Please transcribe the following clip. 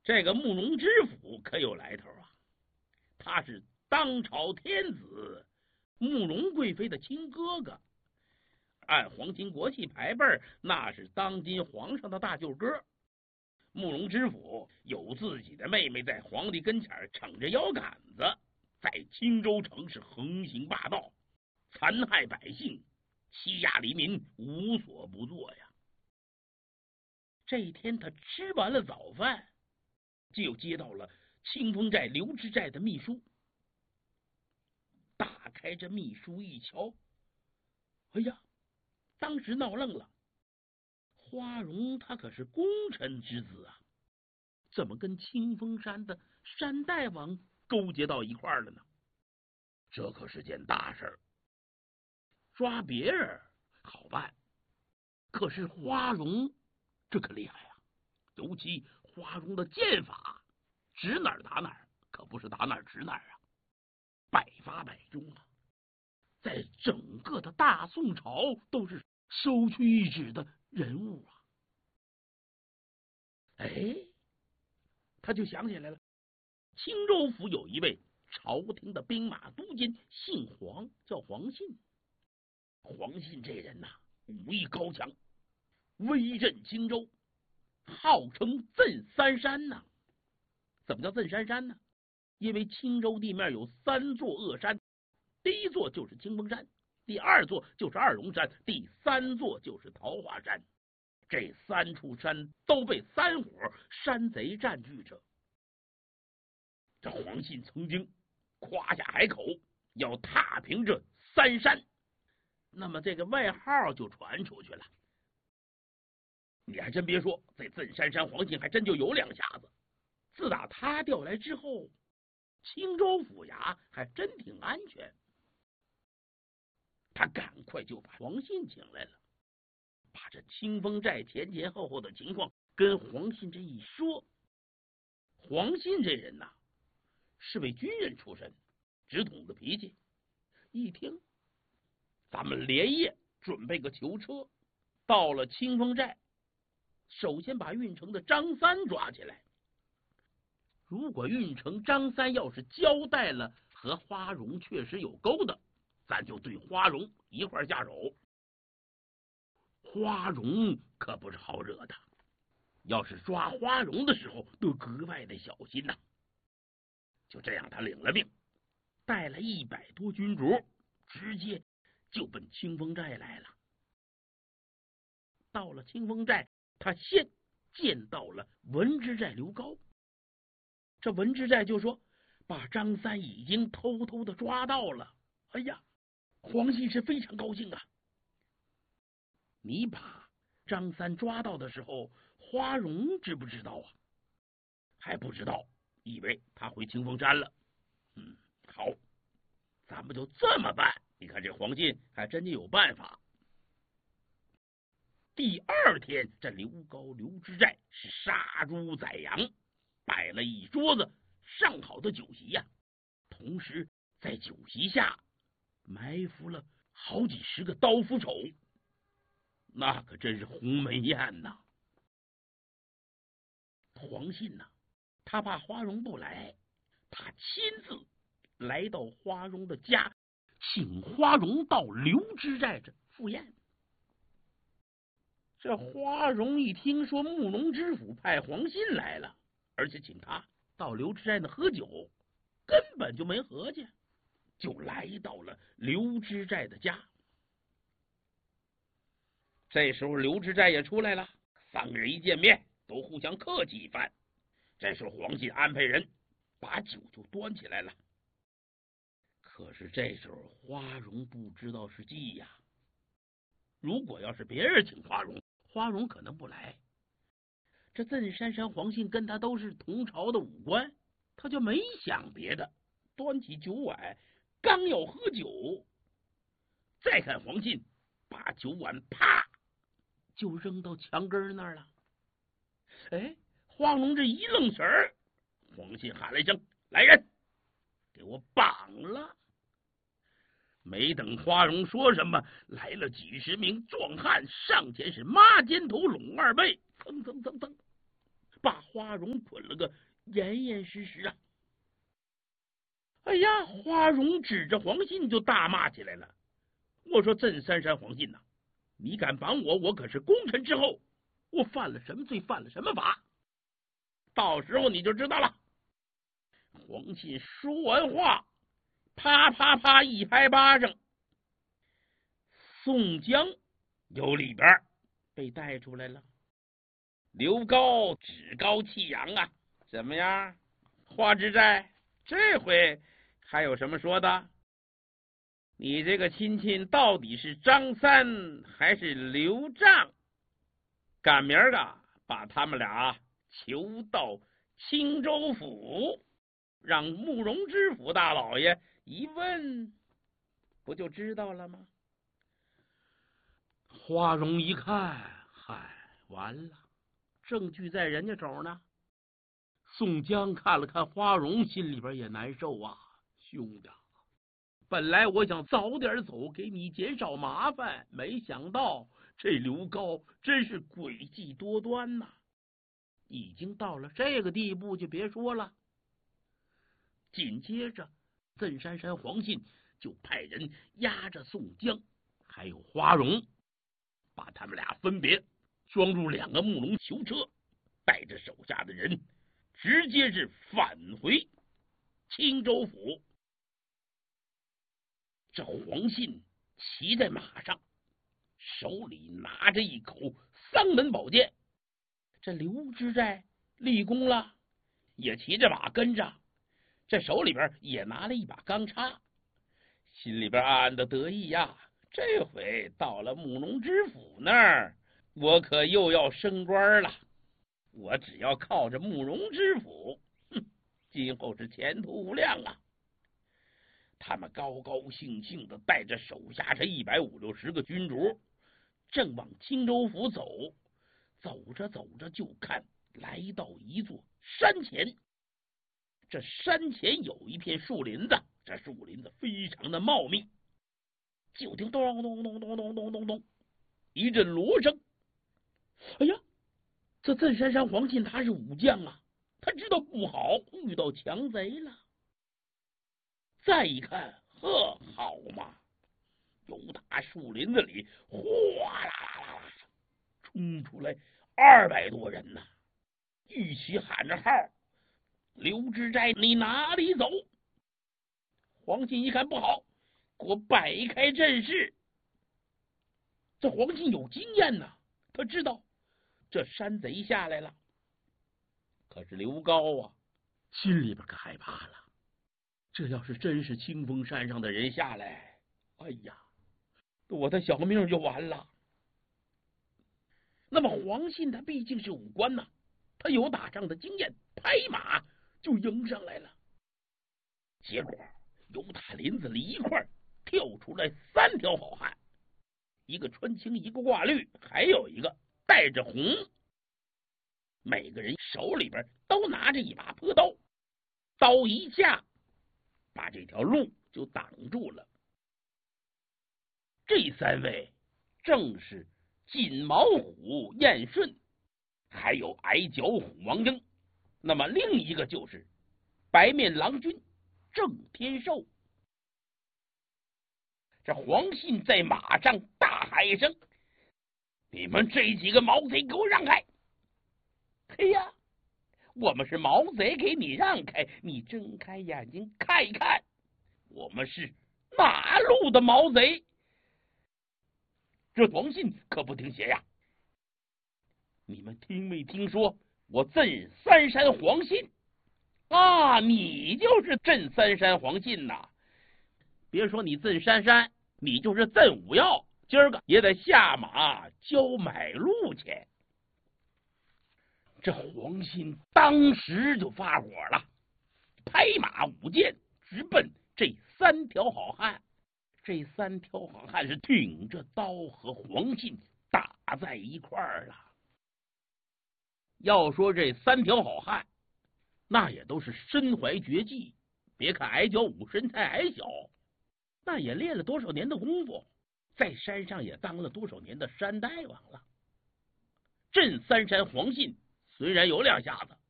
这个慕容知府可有来头啊！他是当朝天子慕容贵妃的亲哥哥，按皇亲国戚排辈，那是当今皇上的大舅哥。慕容知府有自己的妹妹在皇帝跟前撑着腰杆子，在青州城是横行霸道，残害百姓，欺压黎民，无所不作呀。这一天他吃完了早饭，就接到了清风寨刘知寨的秘书。打开这秘书一瞧，哎呀，当时闹愣了。花荣他可是功臣之子啊，怎么跟清风山的山大王勾结到一块儿了呢？这可是件大事儿。抓别人好办，可是花荣这可厉害呀！尤其花荣的剑法，指哪儿打哪儿，可不是打哪儿指哪儿啊，百发百中啊，在整个的大宋朝都是首屈一指的人物啊。哎，他就想起来了，青州府有一位朝廷的兵马都监，姓黄，叫黄信。黄信这人呐，武艺高强，威震青州，号称镇三山呐。怎么叫镇三山呢？因为青州地面有3座恶山，第一座就是清风山，第2座就是二龙山，第3座就是桃花山。这3处山都被3伙山贼占据着。这黄信曾经夸下海口，要踏平这3山，那么这个外号就传出去了。你还真别说，这镇山山黄信还真就有2下子。自打他调来之后，青州府衙还真挺安全。他赶快就把黄信请来了，把这清风寨前后的情况跟黄信这一说。黄信这人呐，是位军人出身，直筒子脾气。一听，咱们连夜准备个囚车，到了清风寨，首先把运城的张三抓起来。如果运城张三要是交代了和花荣确实有勾的，咱就对花荣一块下手。花荣可不是好惹的，要是抓花荣的时候都格外的小心呐。就这样，他领了命，带了100多军卒，直接就奔清风寨来了。到了清风寨，他先见到了文知寨刘高。这文知寨就说，把张三已经偷偷的抓到了。哎呀，黄信是非常高兴啊。你把张三抓到的时候，花荣知不知道啊？还不知道，以为他回清风山了。好，咱们就这么办。你看这黄信还真就有办法。第2天，这刘高刘知寨是杀猪宰羊，摆了一桌子上好的酒席呀。同时在酒席下埋伏了好几10个刀斧手，那可真是鸿门宴呐。黄信呐，他怕花荣不来，他亲自来到花荣的家，请花荣到刘知寨这赴宴。这花荣一听说慕容知府派黄信来了，而且请他到刘知寨那喝酒，根本就没合计，就来到了刘知寨的家。这时候刘知寨也出来了，3个人一见面都互相客气一番。这时候黄信安排人把酒就端起来了。可是这时候花荣不知道是计呀，如果要是别人请花荣，花荣可能不来。这镇山山黄信跟他都是同朝的武官，他就没想别的，端起酒碗刚要喝酒，再看黄信把酒碗啪就扔到墙根那儿了。哎，花荣这一愣神儿，黄信喊了一声：“来人，给我绑了！”没等花荣说什么，来了几10名壮汉，上前是抹肩头拢2背，蹭蹭蹭蹭， 把花荣捆了个严严实实啊！哎呀，花荣指着黄信就大骂起来了。我说镇三山黄信呐，你敢绑我，我可是功臣之后，我犯了什么罪，犯了什么法，到时候你就知道了。黄信说完话，啪啪啪一拍巴掌，宋江由里边被带出来了。刘高趾高气扬啊，怎么样，花之寨，这回还有什么说的？你这个亲戚到底是张三还是刘丈？赶明儿个把他们俩求到青州府，让慕容知府大老爷一问，不就知道了吗？花荣一看，嗨，完了，证据在人家手呢。宋江看了看花荣，心里边也难受啊，兄弟，本来我想早点走，给你减少麻烦，没想到这刘高真是诡计多端呐！已经到了这个地步，就别说了。紧接着，镇山山黄信就派人押着宋江还有花荣，把他们俩分别装入2个木龙囚车，带着手下的人直接是返回青州府。这黄信骑在马上，手里拿着一口丧门宝剑。这刘知寨立功了，也骑着马跟着，这手里边也拿了一把钢叉，心里边暗暗的得意呀，这回到了慕容知府那儿，我可又要升官了。我只要靠着慕容知府，今后是前途无量啊！他们高高兴兴的带着手下这150、60个军卒，正往青州府走。走着走着，就看来到一座山前。这山前有一片树林子，这树林子非常的茂密。就听咚咚咚咚咚咚咚咚一阵锣声。哎呀，这镇山山黄信他是武将啊，他知道不好，遇到强贼了。再一看，呵，好嘛，由打树林子里哗啦啦啦冲出来200多人呐，一起喊着号：“刘知寨，你哪里走？”黄信一看不好，给我摆开阵势。这黄信有经验呐，他知道这山贼下来了。可是刘高啊，心里边可害怕了。这要是真是清风山上的人下来，哎呀，我的小命就完了。那么黄信他毕竟是武官呐，他有打仗的经验，拍马就迎上来了。结果由他林子里一块跳出来3条好汉，一个穿青，一个挂绿，还有一个带着红。每个人手里边都拿着一把朴刀，刀一架，把这条路就挡住了。这3位正是锦毛虎燕顺，还有矮脚虎王英。那么另一个就是白面郎君郑天寿。这黄信在马上大喊一声：“你们这几个毛贼，给我让开！”嘿呀，我们是毛贼，给你让开，你睁开眼睛看一看，我们是哪路的毛贼？这黄信可不听邪呀！你们听没听说我镇三山黄信啊？你就是镇三山黄信呐！别说你镇山山，你就是镇五要，今儿个也得下马交买路钱。这黄信当时就发火了，拍马舞剑直奔这3条好汉。这3条好汉是挺着刀和黄信打在一块儿了。要说这3条好汉，那也都是身怀绝技。别看矮脚虎身材矮小，那也练了多少年的功夫，在山上也当了多少年的山大王了。镇三山黄信虽然有两下子，